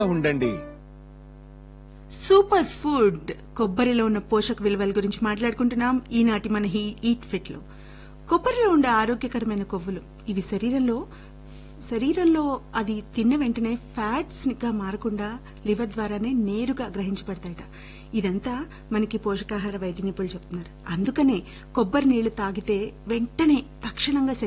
ఉండండి. Super food కొబ్బరిలో ఉన్న పోషక విలువల గురించి మాట్లాడుకుంటున్నాం ఈనాటి మన ఈట్ ఫిట్ లో. కొబ్బరిలో ఉండే ఆరోగ్యకరమైన కొవ్వులు ఇవి శరీరంలో అది తిన్న వెంటనే ఫ్యాట్స్ గా మారకుండా లివర్ ద్వారానే నేరుగా గ్రహించబడతాయట. ఇదంతా మనకి పోషకాహార వైద్య నిపుణులు చెప్తున్నారు. అందుకనే కొబ్బరి నీళ్లు తాగితే వెంటనే తక్షణంగా